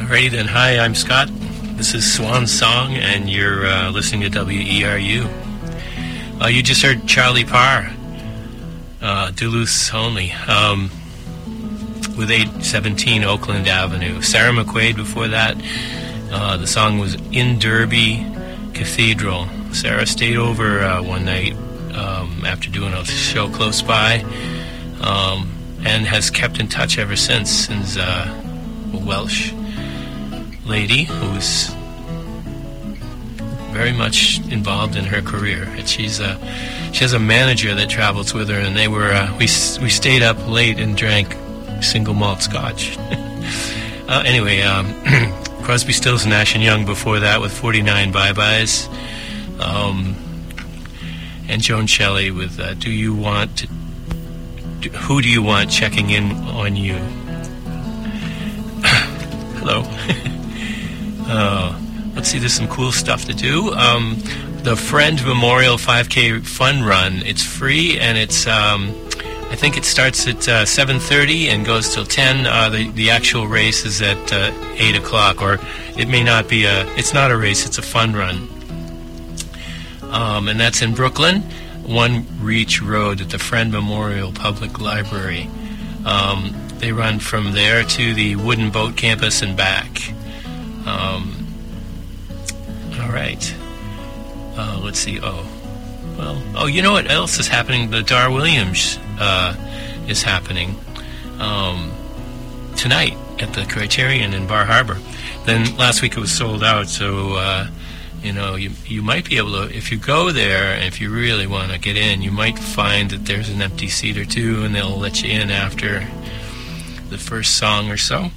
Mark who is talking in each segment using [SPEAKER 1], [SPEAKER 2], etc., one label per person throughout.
[SPEAKER 1] Alrighty then, hi, I'm Scott. This is Swan Song, and you're listening to WERU. You just heard Charlie Parr, Duluth only, with 817 Oakland Avenue. Sarah McQuaid before that. The song was In Derby Cathedral. Sarah stayed over one night after doing a show close by, and has kept in touch ever since. And a Welsh lady who's very much involved in her career. And she has a manager that travels with her, and they were we stayed up late and drank single malt scotch. Anyway, Crosby, Stills, Nash and Young before that with 49 Bye-Byes, and Joan Shelley with Who Do You Want Checking In on You? Hello. Let's see, there's some cool stuff to do. The Friend Memorial 5K Fun Run. It's free, and it's I think it starts at 7:30 and goes till 10. The actual race is at 8 o'clock, or it may not be it's not a race, it's a fun run. And that's in Brooklyn, One Reach Road at the Friend Memorial Public Library. They run from there to the Wooden Boat campus and back. All right. Let's see. You know what else is happening? The Dar Williams is happening tonight at the Criterion in Bar Harbor. Then last week it was sold out, so you might be able to, if you go there, and if you really want to get in, you might find that there's an empty seat or two, and they'll let you in after the first song or so.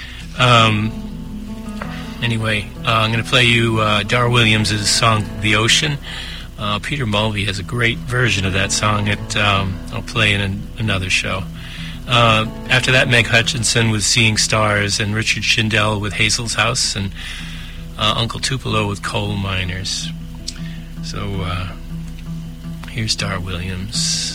[SPEAKER 1] Anyway, I'm going to play you Dar Williams' song "The Ocean." Peter Mulvey has a great version of that song that I'll play in another show. After that, Meg Hutchinson with Seeing Stars, and Richard Schindel with Hazel's House, and Uncle Tupelo with Coal Miners. So here's Dar Williams.